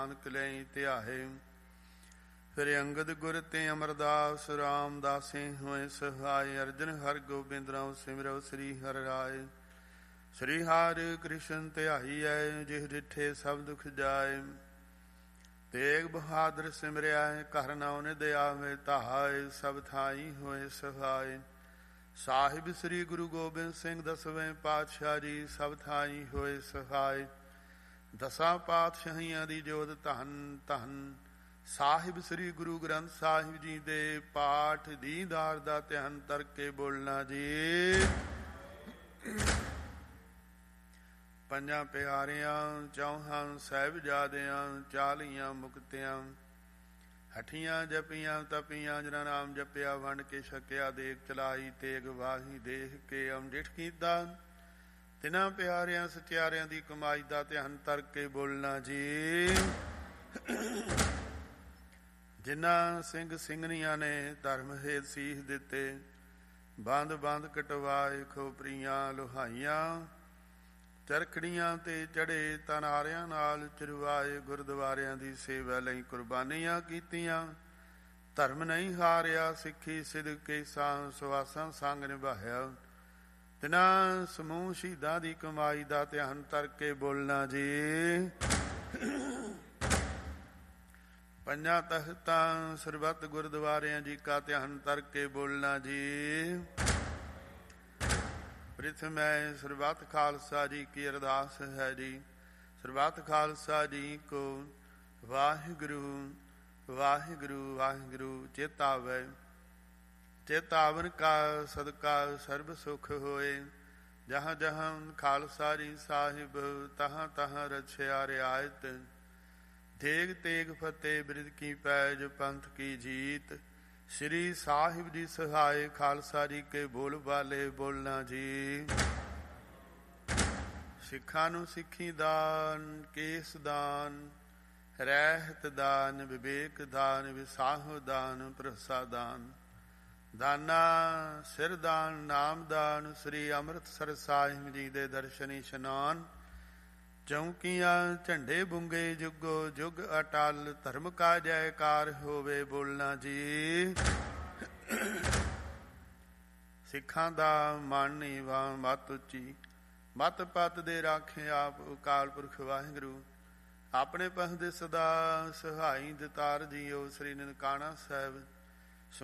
ਨਾਨਕ ਲਈ ਧਿਆਏ। ਫਿਰ ਅੰਗਦ ਗੁਰ ਤੇ ਅਮਰਦਾਸ ਰਾਮਦਾਸੇ ਹੋਏ ਸਹਾਇ। ਅਰਜਨ ਹਰਿ ਗੋਬਿੰਦ ਰਾਮ ਸਿਮਰਉ ਸ੍ਰੀ ਹਰਿ ਰਾਏ। ਸ੍ਰੀ ਹਰਿ ਕ੍ਰਿਸ਼ਨ ਧਿਆਈਐ ਜਿਹ ਡਿਠੇ ਸਭ ਦੁਖ ਜਾਏ। ਤੇਗ ਬਹਾਦਰ ਸਿਮਰਿਆ ਘਰ ਨਉ ਨਿਧ ਆਵੇ ਧਾਇ। ਸਭ ਥਾਈ ਹੋਏ ਸਹਾਇ। ਸਾਹਿਬ ਸ੍ਰੀ ਗੁਰੂ ਗੋਬਿੰਦ ਸਿੰਘ ਦਸਵੇਂ ਪਾਤਸ਼ਾਹ ਜੀ ਸਭ ਥਾਈ ਹੋਏ ਸਹਾਇ। ਦਸਾਂ ਪਾਤਸ਼ਾਹੀਆਂ ਦੀ ਜੋਤ ਧੰਨ ਧੰਨ। ਸਾਹਿਬ ਸ੍ਰੀ ਗੁਰੂ ਗ੍ਰੰਥ ਸਾਹਿਬ ਜੀ ਦੇ ਪਾਠ ਦੀਦਾਰ ਦਾ ਧਿਆਨ ਕਰਕੇ ਬੋਲਣਾ ਜੀ। ਪੰਜਾਂ ਪਿਆਰਿਆਂ ਚੌਹਾਂ ਸਾਹਿਬਜ਼ਾਦਿਆਂ 40 ਮੁਕਤਿਆਂ। ਹਠੀਆਂ ਜਪੀਆਂ ਤਪੀਆਂ ਜਿਨ੍ਹਾਂ ਨਾਮ ਜਪਿਆ ਵੰਡ ਕੇ ਛਕਿਆ। ਦੇਖ ਚਲਾਈ ਤੇਗ ਵਾਹੀ ਦੇਖ ਕੇ ਅੰਮ੍ਰਿਤ ਕੀਤਾ। ਤਿਨਾਂ ਪਿਆਰਿਆਂ ਸਚਿਆਰਿਆਂ ਦੀ ਕਮਾਈ ਦਾ ਧਿਆਨ ਕਰਕੇ ਬੋਲਣਾ ਜੀ। ਜਿਨ੍ਹਾਂ ਸਿੰਘ ਸਿੰਘਣੀਆਂ ਨੇ ਧਰਮ ਹੇਤ ਸੀਸ ਦਿੱਤੇ। ਬੰਦ ਬੰਦ ਕਟਵਾਏ ਖੋਪਰੀਆਂ ਲੋਹਾਈਆਂ। ਚਰਖੜੀਆਂ ਤੇ ਚੜੇ ਤਨਾਰਿਆਂ ਨਾਲ ਚਰਵਾਏ। ਗੁਰਦੁਆਰਿਆਂ ਦੀ ਸੇਵਾ ਲਈ ਕੁਰਬਾਨੀਆਂ ਕੀਤੀਆਂ। ਧਰਮ ਨਹੀਂ ਹਾਰਿਆ ਸਿੱਖੀ ਸਿਦਕੇ ਸਾਂ ਸੁਆਸਾਂ ਸੰਗ ਨਿਭਾਇਆ। ਤਿਨਾਂ ਸਮੂਹ ਸ਼ਹੀਦਾਂ ਦੀ ਕਮਾਈ ਦਾ ਧਿਆਨ ਕਰਕੇ ਬੋਲਣਾ ਜੀ। ਪੰਜਾਂ ਤਖਤਾਂ ਸਰਬੱਤ ਗੁਰਦੁਆਰਿਆਂ ਜੀ ਕਾ ਧਿਆਨ ਕਰਕੇ ਬੋਲਣਾ ਜੀ। ਪ੍ਰਥਮੈ ਸਰਬੱਤ ਖਾਲਸਾ ਜੀ ਕੀ ਅਰਦਾਸ ਹੈ ਜੀ। ਸਰਬੱਤ ਖਾਲਸਾ ਜੀ ਕੋ ਵਾਹਿਗੁਰੂ ਵਾਹਿਗੁਰੂ ਵਾਹਿਗੁਰੂ ਚੇਤਾਵੈ। ਚੇਤਾਵਨ ਕਾ ਸਦਕਾ ਸਰਬ ਸੁਖ ਹੋਏ। ਜਹਾਂ ਜਹਾਂ ਖਾਲਸਾ ਜੀ ਸਾਹਿਬ ਤਹਾਂ ਤਹਾਂ ਰਛਿਆ ਰਿਆਇਤ। ਤੇਗ ਤੇਗ ਫਤਿਹ ਬਿਰਧ ਕੀ ਪੈਜ ਪੰਥ ਕੀ ਜੀਤ। ਸ੍ਰੀ ਸਾਹਿਬ ਜੀ ਸਹਾਇ ਖਾਲਸਾ ਜੀ ਕੇ ਬੋਲ ਬਾਲੇ ਬੋਲਣਾ ਜੀ। ਸਿੱਖਾਂ ਨੂੰ ਸਿੱਖੀ ਦਾਨ ਕੇਸ ਦਾਨ ਰਹਿਤ ਦਾਨ ਵਿਵੇਕ ਦਾਨ ਵਿਸਾਹੋ ਦਾਨ ਭਰੋਸਾ ਦਾਨ। ਦਾਨਾ ਸਿਰ ਦਾਨ ਨਾਮ ਦਾਨ। ਸ੍ਰੀ ਅੰਮ੍ਰਿਤਸਰ ਸਾਹਿਬ ਜੀ ਦੇ ਦਰਸ਼ਨ ਇਸ਼ਨਾਨ। ਚੌਂਕੀਆਂ ਝੰਡੇ ਬੁੰਗੇ ਜੁਗੋ ਜੁਗ ਅਟਲ। ਧਰਮ ਕਾ ਜੈਕਾਰ ਹੋਵੇ ਬੋਲਣਾ ਜੀ। ਸਿੱਖਾਂ ਦਾ ਮਨ ਨੀਵਾਂ ਮਤ ਉੱਚੀ। ਮਤ ਪਤ ਦੇ ਰਾਖੇ ਆਪ ਅਕਾਲ ਪੁਰਖ ਵਾਹਿਗੁਰੂ। ਆਪਣੇ ਪਖ ਦੇ ਸਦਾ ਸਹਾਈ ਦਿਤਾਰ ਜੀਓ। ਸ੍ਰੀ ਨਨਕਾਣਾ ਸਾਹਿਬ